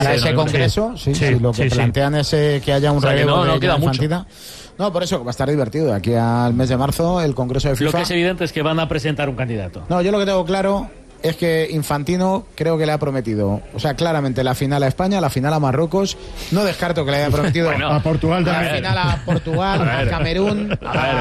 Para ese congreso, lo que plantean es que haya un relevo de queda Infantino. No, por eso va a estar divertido. De aquí al mes de marzo, el congreso de FIFA. Lo que es evidente es que van a presentar un candidato. No, yo lo que tengo claro es que Infantino creo que le ha prometido, o sea, claramente la final a España, la final a Marruecos. No descarto que le haya prometido a Portugal también. La final a Portugal, a Camerún,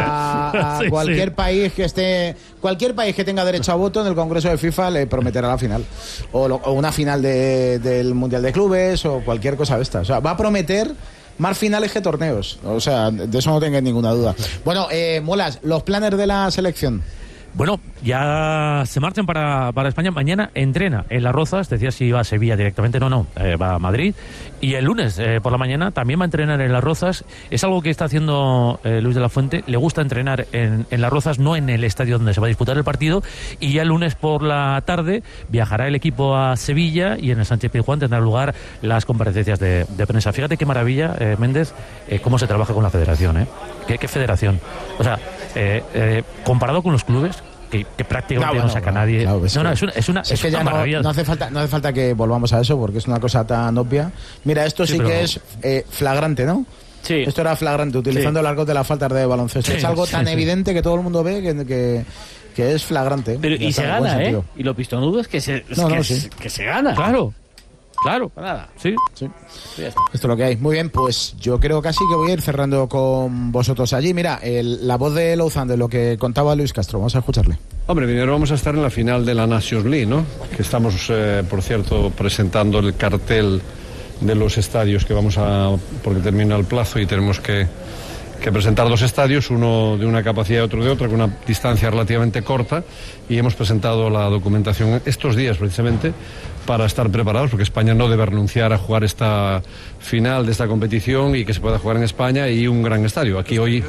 a cualquier país que esté, cualquier país que tenga derecho a voto en el Congreso de FIFA le prometerá la final. O una final del Mundial de Clubes o cualquier cosa de esta. O sea, va a prometer más finales que torneos. O sea, de eso no tengáis ninguna duda. Bueno, Muelas, los planes de la selección. Bueno, ya se marchan para España. Mañana entrena en Las Rozas. Decía si iba a Sevilla directamente. No, va a Madrid. Y el lunes por la mañana también va a entrenar en Las Rozas. Es algo que está haciendo Luis de la Fuente. Le gusta entrenar en Las Rozas, no en el estadio donde se va a disputar el partido. Y ya el lunes por la tarde viajará el equipo a Sevilla y en el Sánchez Pizjuán tendrán lugar las comparecencias de prensa. Fíjate qué maravilla, Méndez, cómo se trabaja con la federación. ¿Qué federación? O sea, comparado con los clubes, que prácticamente no saca nadie. Claro, es que ya no hace falta que volvamos a eso porque es una cosa tan obvia. Mira, esto sí que es flagrante, ¿no? Sí. Esto era flagrante, utilizando el argot de las faltas de baloncesto. Es algo tan evidente que todo el mundo ve que es flagrante. Pero, y se gana, y lo pistonudo es que se gana. Claro, nada. Sí. Esto es lo que hay. Muy bien, pues yo creo casi que voy a ir cerrando con vosotros allí. Mira, la voz de Louzán, de lo que contaba Luis Castro. Vamos a escucharle. Hombre, primero vamos a estar en la final de la Nations League, ¿no? Que estamos, por cierto, presentando el cartel de los estadios que porque termina el plazo y tenemos que presentar dos estadios, uno de una capacidad y otro de otra, con una distancia relativamente corta, y hemos presentado la documentación estos días precisamente para estar preparados, porque España no debe renunciar a jugar esta final de esta competición y que se pueda jugar en España y un gran estadio. Aquí hoy...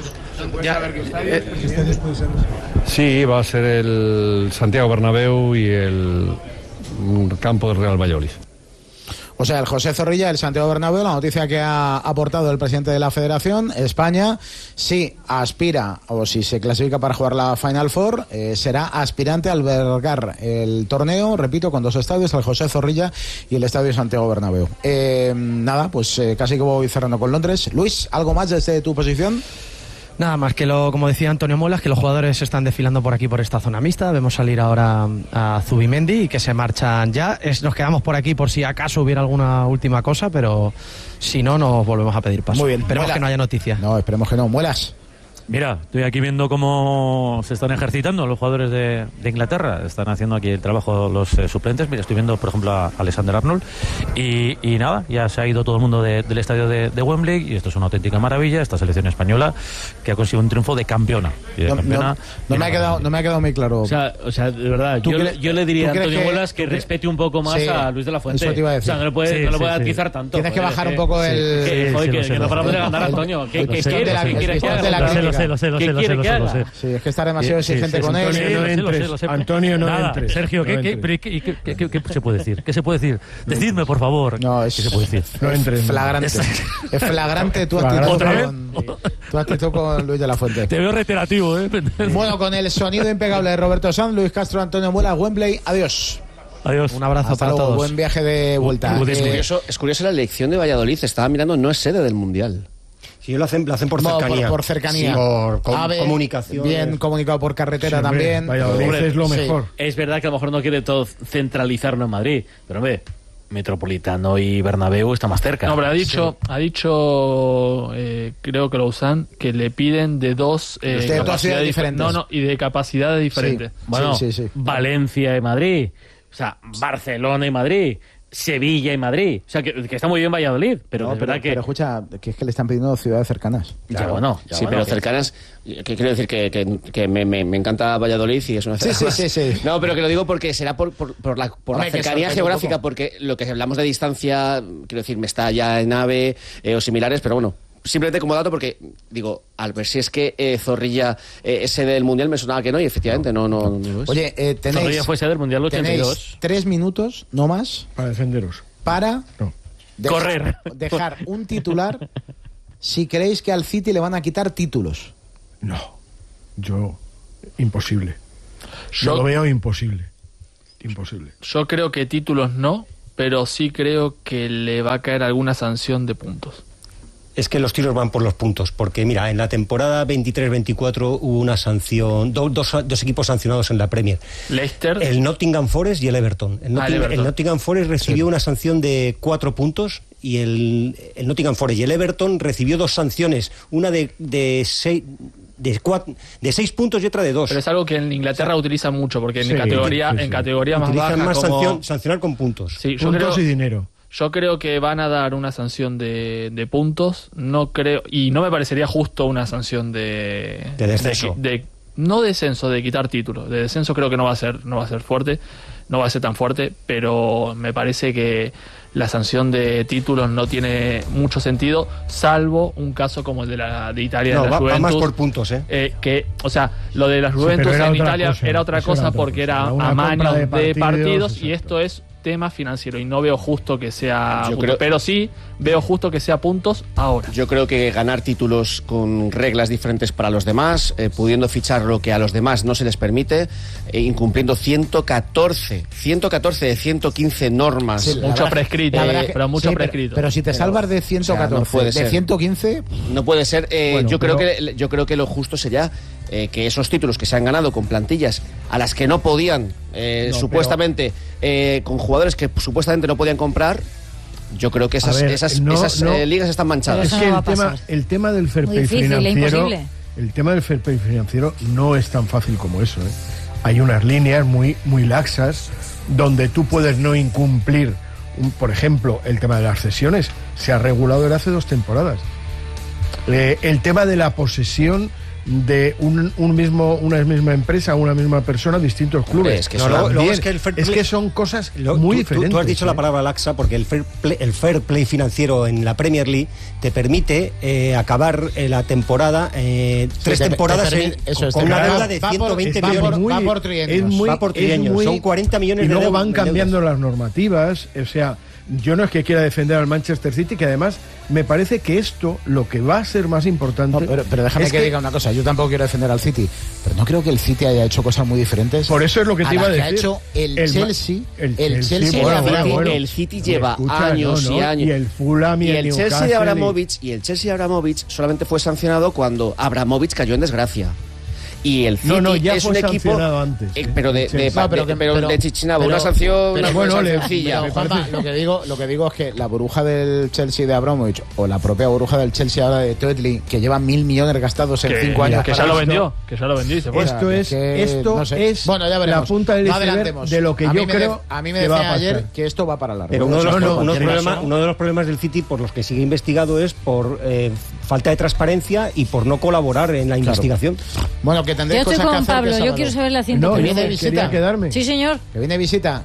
Sí, va a ser el Santiago Bernabéu y el campo del Real Valladolid. O sea, el José Zorrilla, el Santiago Bernabéu, la noticia que ha aportado el presidente de la Federación, España, si aspira o si se clasifica para jugar la Final Four, será aspirante a albergar el torneo, repito, con dos estadios, el José Zorrilla y el Estadio Santiago Bernabéu. Nada, pues casi que voy cerrando con Londres. Luis, ¿algo más desde tu posición? Nada más que como decía Antonio Muelas, que los jugadores están desfilando por aquí, por esta zona mixta. Vemos salir ahora a Zubimendi y que se marchan ya. Nos quedamos por aquí por si acaso hubiera alguna última cosa, pero si no, nos volvemos a pedir paso. Muy bien. Esperemos que no haya noticias. No, esperemos que no. Muelas. Mira, estoy aquí viendo cómo se están ejercitando los jugadores de Inglaterra. Están haciendo aquí el trabajo los suplentes. Mira, estoy viendo, por ejemplo, a Alexander Arnold. Y nada, ya se ha ido todo el mundo del estadio de Wembley. Y esto es una auténtica maravilla. Esta selección española que ha conseguido un triunfo de campeona. No me ha quedado muy claro. O sea, de verdad, yo le diría a Antonio Muelas que respete un poco más a Luis de la Fuente. Eso te iba a decir. O sea, no lo puede atizar tanto. Tienes que bajar un poco el... Que no paramos de ganar, Antonio. ¿Qué quiere? Lo sé. Sí, es que está demasiado exigente con él. Antonio, no entres. Sergio, ¿qué se puede decir? ¿Qué se puede decir? Decidme, por favor. No, ¿qué se puede decir? No entres. Flagrante. Es flagrante tu actitud con Luis de la Fuente. Te veo reiterativo, Bueno, con el sonido impecable de Roberto Sanz, Luis Castro, Antonio Muelas, Wembley. Adiós. Un abrazo para todos. Buen viaje de vuelta. Es curioso la elección de Valladolid. Estaba mirando, no es sede del Mundial. Sí, lo hacen por cercanía. Por cercanía. Sí, por comunicación. Bien comunicado por carretera también. Valladolid es lo mejor. Es verdad que a lo mejor no quiere todo centralizarlo en Madrid, pero hombre, Metropolitano y Bernabéu está más cerca. No, pero ha dicho creo que Louzán, que le piden de dos capacidades diferentes. Y de capacidades diferentes. Sí. Bueno, sí. Valencia y Madrid, o sea, Barcelona y Madrid, Sevilla y Madrid. O sea, que está muy bien Valladolid, pero es verdad que... Pero escucha, que es que le están pidiendo ciudades cercanas. Pero cercanas... Que quiero decir que me encanta Valladolid y es una ciudad Sí. No, pero que lo digo porque será por la cercanía geográfica, porque lo que hablamos de distancia, quiero decir, Mestalla en AVE o similares, pero bueno... Simplemente como dato, porque digo, al ver si es que Zorrilla es sede del Mundial, me sonaba que no, y efectivamente no es. Oye, Zorrilla fue sede del Mundial 82. Tenéis 3 minutos, no más, para defenderos. Para correr. Dejar un titular si creéis que al City le van a quitar títulos. No, imposible. Yo lo veo imposible. Yo creo que títulos no, pero sí creo que le va a caer alguna sanción de puntos. Es que los tiros van por los puntos, porque mira, en la temporada 23-24 hubo una sanción, dos equipos sancionados en la Premier. Leicester. El Nottingham Forest y el Everton. El Nottingham Forest recibió una sanción de 4 puntos y el Nottingham Forest y el Everton recibió 2 sanciones, una de 6 puntos y otra de 2. Pero es algo que en Inglaterra utilizan mucho, porque en categoría más baja más como... sancionar con puntos. Sí, puntos y dinero. Yo creo que van a dar una sanción de puntos, no creo, y no me parecería justo una sanción de descenso. No descenso, de quitar títulos. De descenso creo que no va a ser fuerte, no va a ser tan fuerte, pero me parece que la sanción de títulos no tiene mucho sentido, salvo un caso como el de Italia, de la Juventus. Va más por puntos, que, o sea, lo de la Juventus en Italia era otra cosa porque era a manos de partidos y esto es tema financiero y no veo justo que sea pero sí veo justo que sea puntos ahora. Yo creo que ganar títulos con reglas diferentes para los demás, pudiendo fichar lo que a los demás no se les permite, incumpliendo 114 de 115 normas. Sí, mucho prescrito, pero mucho prescrito. Pero si te salvas de 114, no puede ser. De 115... No puede ser. Yo creo que lo justo sería que esos títulos que se han ganado con plantillas a las que no podían, supuestamente, con jugadores que supuestamente no podían comprar, yo creo que esas ligas están manchadas. Es que el tema del fair play financiero, el tema del fair play financiero no es tan fácil como eso, ¿eh? Hay unas líneas muy laxas donde tú puedes no incumplir. Por ejemplo, el tema de las cesiones se ha regulado desde hace 2 temporadas. El tema de la posesión de una misma empresa, una misma persona, distintos clubes. Es que son cosas muy diferentes. Tú has dicho la palabra laxa porque el fair play financiero en la Premier League te permite acabar la temporada 3 temporadas con una deuda de 120 millones. Va por trienios. Son 40 millones de euros. Y luego van cambiando las normativas. O sea, yo no es que quiera defender al Manchester City, que además me parece que esto lo que va a ser más importante. No, pero déjame que diga una cosa. Yo tampoco quiero defender al City, pero no creo que el City haya hecho cosas muy diferentes. Por eso es lo que te iba a decir. Ha hecho el Chelsea. El City lleva años y años. Y el Fulham y el Chelsea de Abramovich solamente fue sancionado cuando Abramovich cayó en desgracia. Y el City ya es fue un equipo antes, pero de Chichinabo, una sanción sencilla. Juanma, lo que digo es que la burbuja del Chelsea de Abramovich o la propia burbuja del Chelsea ahora de Toetley, que lleva 1.000 millones gastados en 5 años, que ya lo vendió y se fue. Esto es bueno, ya veremos. La punta del iceberg de lo que yo creo. A mí me decía ayer que esto va para largo. Pero uno de los problemas del City por los que sigue investigado es por falta de transparencia y por no colaborar en la investigación. Bueno, que tendréis cosas que hacer. Pablo, yo quiero saber la 115. Que viene de visita. Quedarme. Sí, señor. Que viene de visita.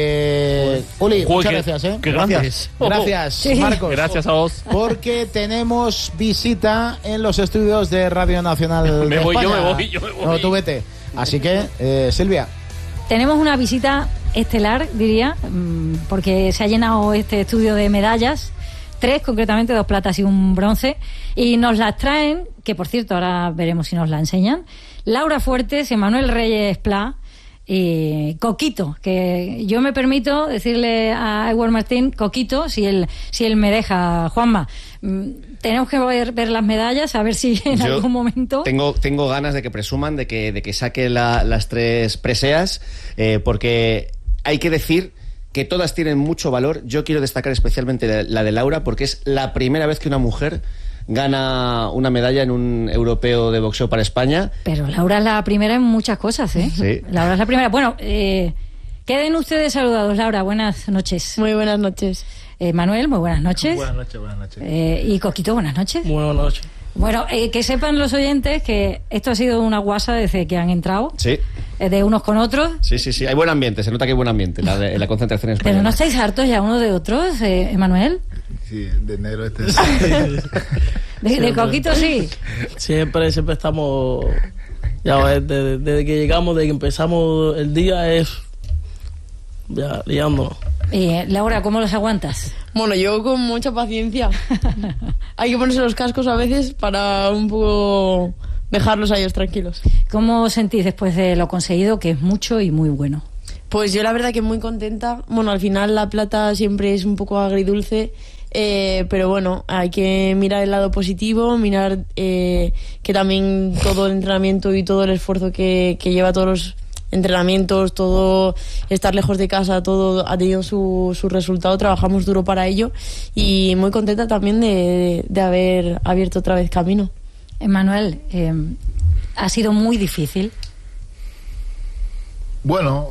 Uli, muchas gracias, ¿eh? Gracias. Gracias, sí. Marcos. Gracias a vos. Porque tenemos visita en los estudios de Radio Nacional de España. Yo me voy. No, tú vete. Así que, Silvia. Tenemos una visita estelar, diría, porque se ha llenado este estudio de medallas. 3, concretamente 2 platas y un bronce, y nos las traen, que por cierto ahora veremos si nos la enseñan, Laura Fuertes, Emanuel Reyes Pla y Coquito, que yo me permito decirle a Edward Martín Coquito, si él me deja. Juanma, tenemos que ver las medallas, a ver si en algún momento... Tengo ganas de que presuman, de que saque las 3 preseas, porque hay que decir que todas tienen mucho valor. Yo quiero destacar especialmente la de Laura, porque es la primera vez que una mujer gana una medalla en un europeo de boxeo para España. Pero Laura es la primera en muchas cosas, ¿eh? Sí. Laura es la primera. Bueno, queden ustedes saludados. Laura, buenas noches. Muy buenas noches. Manuel, muy buenas noches. Buenas noches. Y Coquito, buenas noches. Muy buenas noches. Bueno, que sepan los oyentes que esto ha sido una guasa desde que han entrado. Sí. De unos con otros. Sí. Hay buen ambiente, se nota que hay buen ambiente en la concentración española. Pero ¿no estáis hartos ya unos de otros, Emanuel? Sí, de negro este. de Coquito, sí. Siempre estamos... Ya, desde que llegamos, desde que empezamos el día es... Ya, liándonos. Laura, ¿cómo los aguantas? Bueno, yo con mucha paciencia. Hay que ponerse los cascos a veces para un poco dejarlos a ellos tranquilos. ¿Cómo os sentís después de lo conseguido, que es mucho y muy bueno? Pues yo la verdad que muy contenta. Bueno, al final la plata siempre es un poco agridulce, pero bueno, hay que mirar el lado positivo, mirar que también todo el entrenamiento y todo el esfuerzo que lleva todos los entrenamientos, todo estar lejos de casa, todo ha tenido su resultado. Trabajamos duro para ello y muy contenta también de haber abierto otra vez camino. Emmanuel, ha sido muy difícil. Bueno,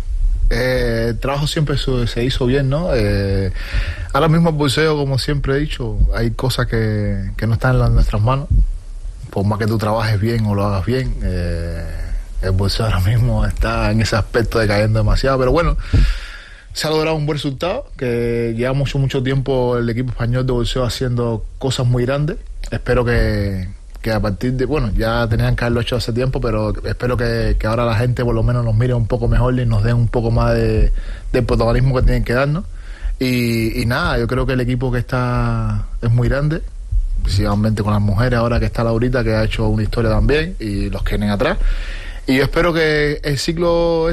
el trabajo siempre se hizo bien, ¿no? Ahora mismo el boxeo, como siempre he dicho, hay cosas que no están en nuestras manos. Por más que tú trabajes bien o lo hagas bien, el boxeo ahora mismo está en ese aspecto de cayendo demasiado. Pero bueno, se ha logrado un buen resultado, que lleva mucho tiempo el equipo español de boxeo haciendo cosas muy grandes. Espero que a partir de, bueno, ya tenían que haberlo hecho hace tiempo, pero espero que ahora la gente por lo menos nos mire un poco mejor y nos dé un poco más del protagonismo que tienen que darnos. Y nada, yo creo que el equipo que está es muy grande, principalmente con las mujeres, ahora que está Laurita, que ha hecho una historia también, y los que vienen atrás. Y yo espero que el ciclo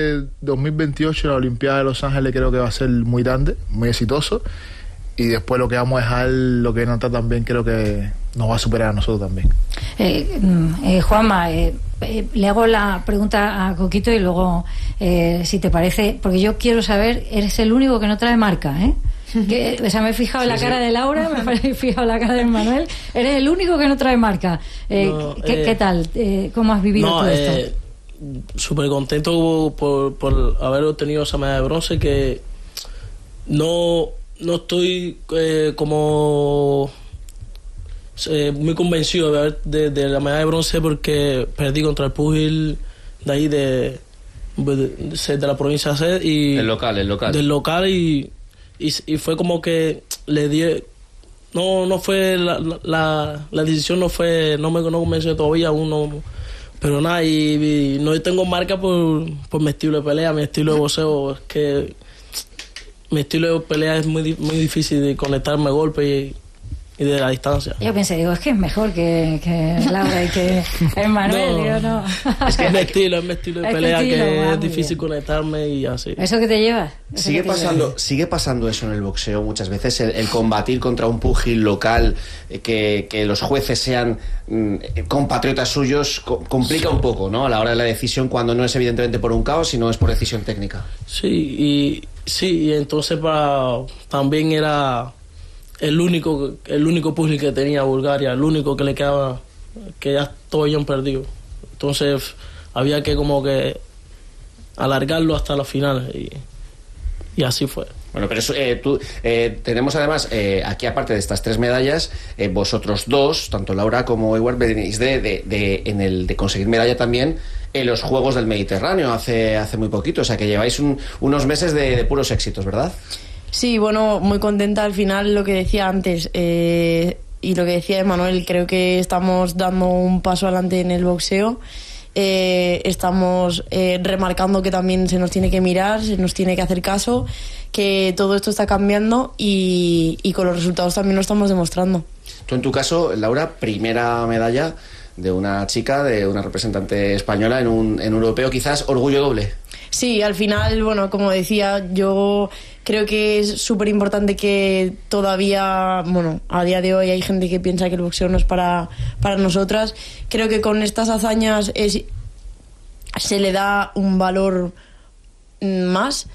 2028, la Olimpiada de Los Ángeles, creo que va a ser muy grande, muy exitoso. Y después lo que vamos a dejar, lo que viene atrás también, creo que nos va a superar a nosotros también. Juanma, le hago la pregunta a Coquito y luego, si te parece, porque yo quiero saber, eres el único que no trae marca, ¿eh? O sea, me he fijado en la cara de Laura, me he fijado en la cara de Manuel. Eres el único que no trae marca. ¿Qué tal? ¿Cómo has vivido todo esto? Súper contento por haber obtenido esa medalla de bronce, que no estoy como muy convencido de la medalla de bronce, porque perdí contra el púgil de ahí de la provincia de Sed y el local del local, y fue como que le di, no fue la decisión, no me convenció todavía uno, pero nada, y no tengo marca por mi estilo de pelea, mi estilo de boxeo. Es que mi estilo de pelea es muy difícil de conectarme golpe y de la distancia. Yo pensé, es que es mejor que Laura y que Emmanuel. No. Es que es mi estilo de pelea, que es difícil conectarme y así. ¿Eso que te llevas? Sigue pasando eso en el boxeo muchas veces, el combatir contra un púgil local, que los jueces sean compatriotas suyos, complica un poco, ¿no? A la hora de la decisión, cuando no es evidentemente por un caos, sino es por decisión técnica. Sí, y entonces también era el único púgil que tenía Bulgaria, el único que le quedaba, que ya todos habían perdido. Entonces había que como que alargarlo hasta la final, y así fue. Bueno, pero eso, tenemos además, aquí aparte de estas 3 medallas, vosotros dos, tanto Laura como Edward, venís de conseguir medalla también en los Juegos del Mediterráneo hace muy poquito, o sea que lleváis unos meses de puros éxitos, ¿verdad? Sí, bueno, muy contenta. Al final, lo que decía antes y lo que decía Emmanuel, creo que estamos dando un paso adelante en el boxeo. Estamos remarcando que también se nos tiene que mirar, se nos tiene que hacer caso, que todo esto está cambiando y con los resultados también lo estamos demostrando. Tú, en tu caso, Laura, primera medalla de una chica, de una representante española en un europeo, quizás orgullo doble. Sí, al final, bueno, como decía, yo creo que es súper importante que todavía, bueno, a día de hoy hay gente que piensa que el boxeo no es para nosotras. Creo que con estas hazañas se le da un valor más.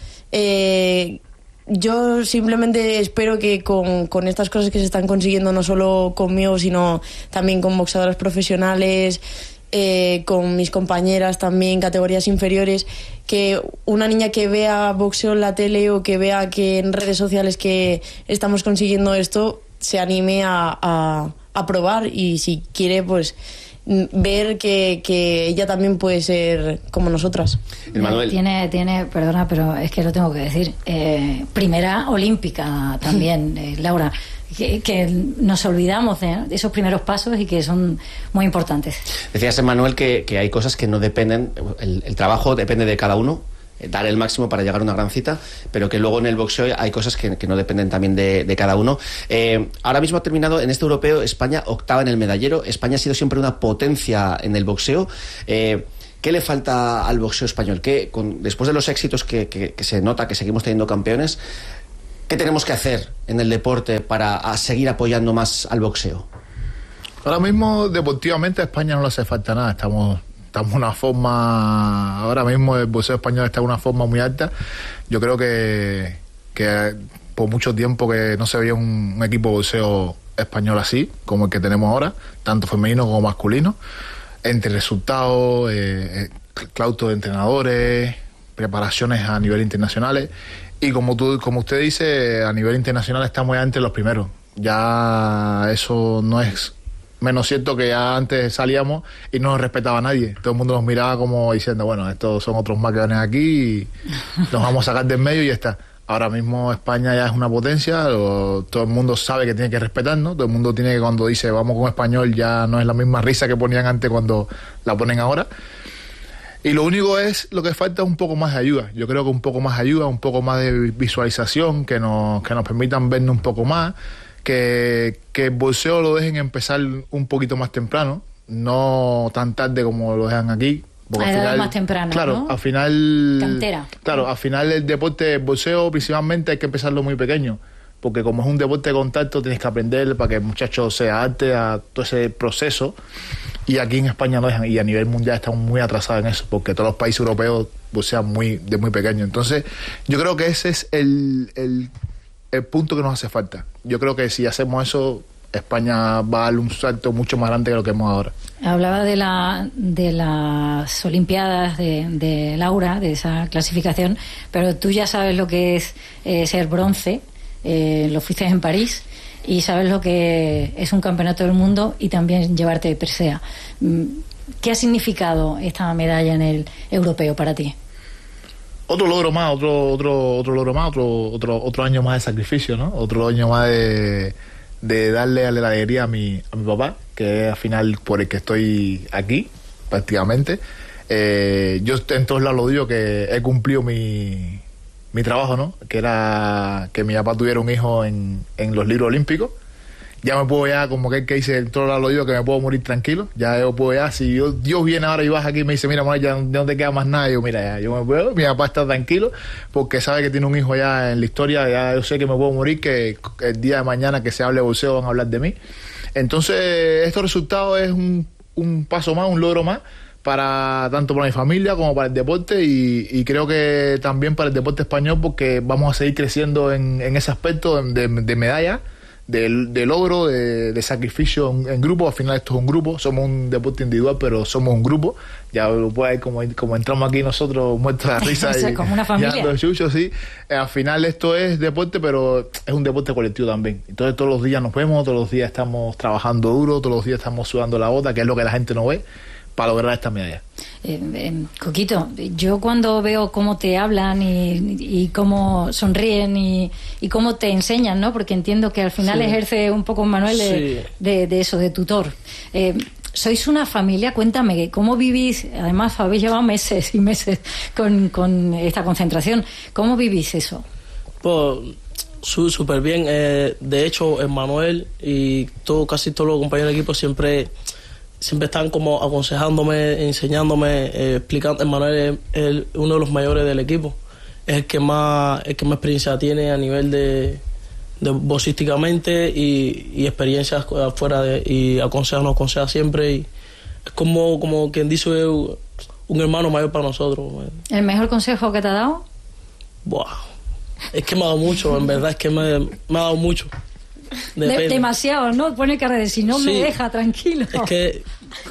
Yo simplemente espero que con estas cosas que se están consiguiendo, no solo conmigo, sino también con boxeadoras profesionales, con mis compañeras también, categorías inferiores, que una niña que vea boxeo en la tele o que vea que en redes sociales que estamos consiguiendo esto, se anime a probar, y si quiere, pues ver que ella también puede ser como nosotras. Manuel. Tiene, perdona, pero es que lo tengo que decir, primera olímpica también, Laura, que nos olvidamos de esos primeros pasos y que son muy importantes. Decías, Emmanuel, que hay cosas que no dependen, el trabajo depende de cada uno, dar el máximo para llegar a una gran cita, pero que luego en el boxeo hay cosas que no dependen también de cada uno. Ahora mismo ha terminado en este europeo España octava en el medallero. España ha sido siempre una potencia en el boxeo. ¿Qué le falta al boxeo español? Después de los éxitos que se nota que seguimos teniendo campeones, ¿qué tenemos que hacer en el deporte para seguir apoyando más al boxeo? Ahora mismo, deportivamente, a España no le hace falta nada. Estamos en una forma... Ahora mismo el boxeo español está en una forma muy alta. Yo creo que por mucho tiempo que no se veía un equipo de boxeo español así, como el que tenemos ahora, tanto femenino como masculino, entre resultados, claustro de entrenadores, preparaciones a nivel internacionales, y como usted dice, a nivel internacional estamos ya entre los primeros. Ya eso no es menos cierto que ya antes salíamos y no nos respetaba a nadie. Todo el mundo nos miraba como diciendo, bueno, estos son otros más que van aquí y nos vamos a sacar del medio y ya está. Ahora mismo España ya es una potencia, todo el mundo sabe que tiene que respetarnos, todo el mundo tiene que, cuando dice vamos con español, ya no es la misma risa que ponían antes cuando la ponen ahora. Y lo que falta es un poco más de ayuda. Yo creo que un poco más de ayuda, un poco más de visualización, que nos permitan vernos un poco más, que el boxeo lo dejen empezar un poquito más temprano, no tan tarde como lo dejan aquí. A edad más temprana, claro, ¿no? Al final... Cantera. Claro, al final el deporte, el boxeo, principalmente hay que empezarlo muy pequeño, porque como es un deporte de contacto, tienes que aprender para que el muchacho se adapte a todo ese proceso, y aquí en España no dejan, y a nivel mundial estamos muy atrasados en eso, porque todos los países europeos boxean de muy pequeño. Entonces, yo creo que ese es el punto que nos hace falta. Yo creo que si hacemos eso, España va a dar un salto mucho más grande que lo que hemos ahora. Hablaba de las Olimpiadas de Laura, de esa clasificación, pero tú ya sabes lo que es ser bronce, lo fuiste en París, y sabes lo que es un campeonato del mundo y también llevarte presea. ¿Qué ha significado esta medalla en el europeo para ti? Otro logro más, otro logro más, otro año más de sacrificio, ¿no? Otro año más de darle la alegría a mi papá, que es al final por el que estoy aquí, prácticamente. Yo en todos lados lo digo, que he cumplido mi trabajo, ¿no? Que era que mi papá tuviera un hijo en los libros olímpicos. Ya me puedo, ya como que dice, en todos lados lo digo, que me puedo morir tranquilo. Ya yo puedo, ya si Dios viene ahora y vas aquí y me dice, mira, mamá, ya no te queda más nada, yo mira, ya yo me puedo, mi papá está tranquilo porque sabe que tiene un hijo ya en la historia. Ya yo sé que me puedo morir, que el día de mañana que se hable de boxeo van a hablar de mí. Entonces estos resultados es un paso más, un logro más, tanto para mi familia como para el deporte, y creo que también para el deporte español, porque vamos a seguir creciendo en ese aspecto de medalla, de logro, de sacrificio en grupo. Al final esto es un grupo, somos un deporte individual, pero somos un grupo. Ya lo puede ver como entramos aquí nosotros muertos de risa. O sea, como una familia. Chucho, sí. Al final esto es deporte, pero es un deporte colectivo también. Entonces todos los días nos vemos, todos los días estamos trabajando duro, todos los días estamos sudando la bota, que es lo que la gente no ve, para lograr esta medalla. Coquito, yo cuando veo cómo te hablan y cómo sonríen y cómo te enseñan, ¿no? Porque entiendo que al final ejerce un poco, Manuel, de eso, de tutor. Sois una familia, cuéntame, ¿cómo vivís? Además, habéis llevado meses y meses con esta concentración. ¿Cómo vivís eso? Pues súper bien. De hecho, Manuel y casi todos los compañeros de equipo siempre están como aconsejándome, enseñándome, explicando. Manuel es uno de los mayores del equipo, es el que más experiencia tiene a nivel de boxísticamente y experiencias afuera y nos aconseja siempre, y es como quien dice, un hermano mayor para nosotros. ¿El mejor consejo que te ha dado? Buah, es que me ha dado mucho, en verdad es que me ha dado mucho. Demasiado, ¿no? Pone cara de si no me deja tranquilo. Es que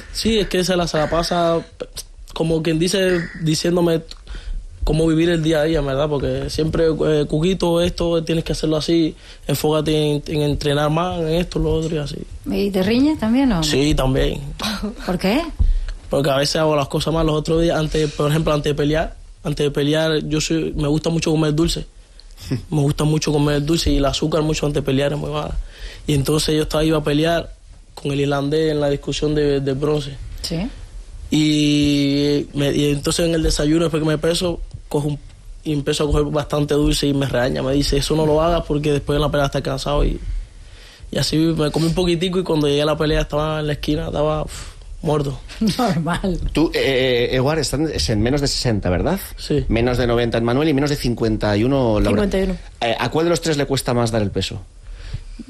se la pasa como quien dice, diciéndome cómo vivir el día a día, ¿verdad? Porque siempre, Cuquito, esto tienes que hacerlo así, enfócate en entrenar más, en esto, lo otro y así. ¿Y te riñes también o no? Sí, también. ¿Por qué? Porque a veces hago las cosas mal. Los otros días, por ejemplo, antes de pelear, me gusta mucho comer dulce. Me gusta mucho comer dulce, y el azúcar mucho antes de pelear es muy mala. Y entonces yo iba a pelear con el irlandés en la discusión de bronce. Sí. Y entonces en el desayuno, después que me peso, y empiezo a coger bastante dulce, y me regaña, me dice, eso no lo hagas porque después de la pelea estás cansado. Y así me comí un poquitico, y cuando llegué a la pelea estaba en la esquina, estaba Muerto. Normal. Tú, Eguar, es en menos de 60, ¿verdad? Sí. Menos de 90 en Manuel y menos de 51 Laura. 51. ¿A cuál de los tres le cuesta más dar el peso?